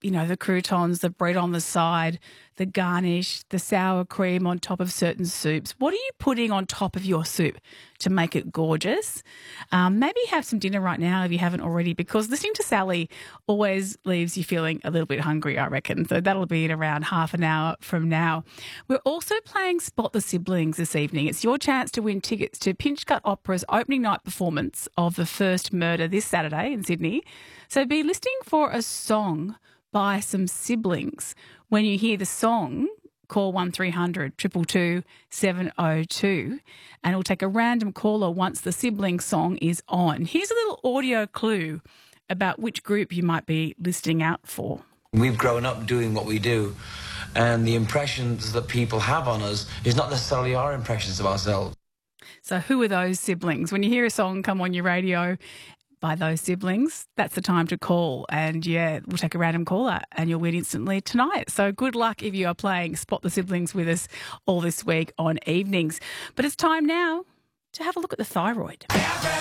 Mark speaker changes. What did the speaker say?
Speaker 1: the croutons, the bread on the side, the garnish, the sour cream on top of certain soups. What are you putting on top of your soup to make it gorgeous? Maybe have some dinner right now if you haven't already, because listening to Sally always leaves you feeling a little bit hungry, I reckon. So that'll be in around half an hour from now. We're also playing Spot the Siblings this evening. It's your chance to win tickets to Pinchgut Opera's opening night performance of The First Murder this Saturday in Sydney. So be listening for a song by some siblings. When you hear the song, call 1300 222 702 and it'll take a random caller once the sibling song is on. Here's a little audio clue about which group you might be listening out for.
Speaker 2: We've grown up doing what we do, and the impressions that people have on us is not necessarily our impressions of ourselves.
Speaker 1: So who are those siblings? When you hear a song come on your radio by those siblings, that's the time to call. And, we'll take a random caller and you'll win instantly tonight. So good luck if you are playing Spot the Siblings with us all this week on evenings. But it's time now to have a look at the thyroid.